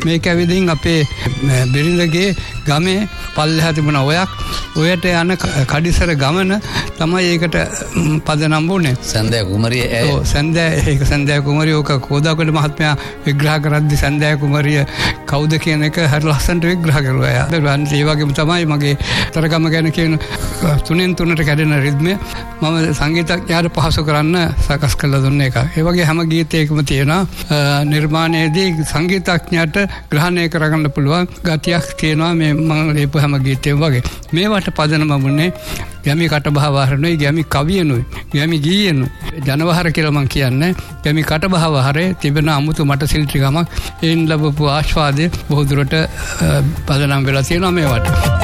මේක ඇවිදින් අපේ බිරිඳගේ ගමේ පල්ලෙහා තිබුණ ඔයට යන කඩිසර ගමන තමයි ඒකට පදනම් වුණේ. සන්දෑ කුමරිය. ඔව් සන්දෑ කුමරිය ඕක කෝදාකඩ මහත්මයා විග්‍රහ කරද්දී සන්දෑ කුමරිය කවුද කියන එක හරි ලස්සනට විග්‍රහ කරුවා. ඒ වගේම තමයි මගේ තරගම ගැන කියන 3-3ට කැඩෙන රිද්මය මම සංගීතඥයාට පහසු කරන්න සකස් කරලා දුන්න එක. ඒ වගේ හැම ගීතයකම තියෙනවා නිර්මාණයේදී සංගීතඥයාට ග්‍රහණය කරගන්න පුළුවන් ගතියක් තියෙනවා මේ මම ලියපු හැම ගීතයකම වගේ. මේවට පදනම වුණේ ගැමි කටබහවහරනුයි ගැමි කවියනුයි ගැමි ගීයනුයි ජනවහර කියලා මම කියන්නේ. ගැමි කටබහවහරේ තිබෙන අමුතු මට සිල්ටි ගමක් එයින් ලැබපු ආස්වාදය බොහෝ දුරට පදනම් වෙලා තියෙනවා මේවට.